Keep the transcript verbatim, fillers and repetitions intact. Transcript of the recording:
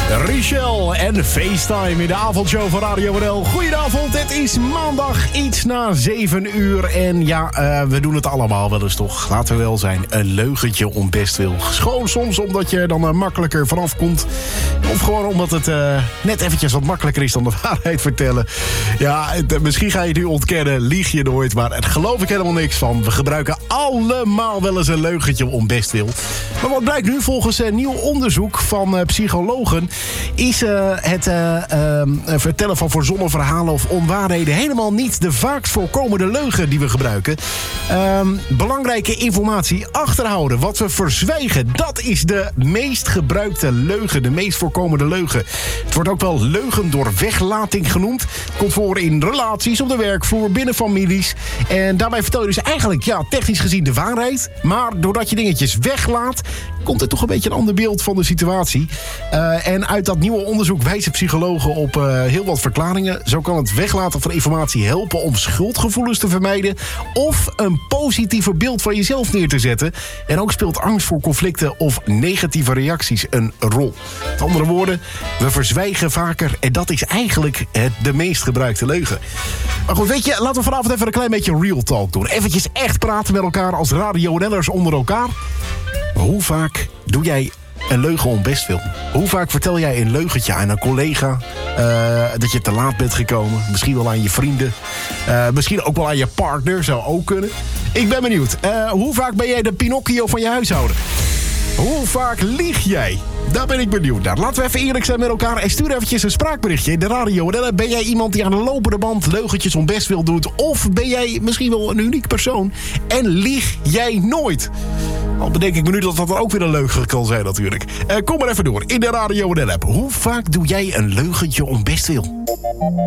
Richelle en FaceTime in de avondshow van Radio N L. Goedenavond, het is maandag iets na zeven uur. En ja, uh, we doen het allemaal wel eens toch. Laten we wel zijn, een leugentje om best wil. Gewoon soms omdat je er dan uh, makkelijker vanaf komt. Of gewoon omdat het uh, net eventjes wat makkelijker is dan de waarheid vertellen. Ja, het, uh, misschien ga je het nu ontkennen, lieg je nooit. Maar daar geloof ik helemaal niks van. We gebruiken allemaal wel eens een leugentje om best wil. Maar wat blijkt nu volgens een nieuw onderzoek van uh, psychologen... is uh, het uh, uh, vertellen van verzonnen verhalen of onwaarheden helemaal niet de vaakst voorkomende leugen die we gebruiken. Uh, belangrijke informatie achterhouden, wat we verzwijgen, dat is de meest gebruikte leugen, de meest voorkomende leugen. Het wordt ook wel leugen door weglating genoemd. Komt voor in relaties, op de werkvloer, binnen families. En daarbij vertel je dus eigenlijk, ja, technisch gezien de waarheid. Maar doordat je dingetjes weglaat, komt er toch een beetje een ander beeld van de situatie. Uh, en uit dat nieuwe onderzoek wijzen psychologen op uh, heel wat verklaringen. Zo kan het weglaten van informatie helpen om schuldgevoelens te vermijden of een positiever beeld van jezelf neer te zetten. En ook speelt angst voor conflicten of negatieve reacties een rol. Met andere woorden, we verzwijgen vaker en dat is eigenlijk het, de meest gebruikte leugen. Maar goed, weet je, laten we vanavond even een klein beetje real talk doen. Eventjes echt praten met elkaar als Radio N L'ers onder elkaar. Hoe vaak doe jij een leugen om best wil? Hoe vaak vertel jij een leugentje aan een collega uh, dat je te laat bent gekomen? Misschien wel aan je vrienden. Uh, misschien ook wel aan je partner, zou ook kunnen. Ik ben benieuwd. Uh, hoe vaak ben jij de Pinocchio van je huishouden? Hoe vaak lieg jij? Daar ben ik benieuwd naar. Laten we even eerlijk zijn met elkaar en stuur eventjes een spraakberichtje in de radio. Ben jij iemand die aan de lopende band leugentjes om best wil doen? Of ben jij misschien wel een uniek persoon en lieg jij nooit? Al bedenk ik me nu dat dat ook weer een leugen kan zijn natuurlijk. Uh, kom maar even door in de Radio N L-app. Hoe vaak doe jij een leugentje om best wil?